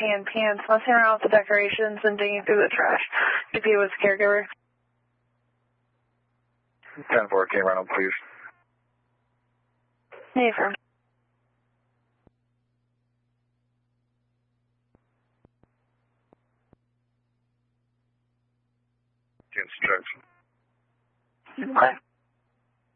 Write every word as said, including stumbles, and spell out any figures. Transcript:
tan pants, messing around with the decorations and digging through the trash. D P was the caregiver. ten four, K Reynolds, please. Hey, firm. Instruction. Okay.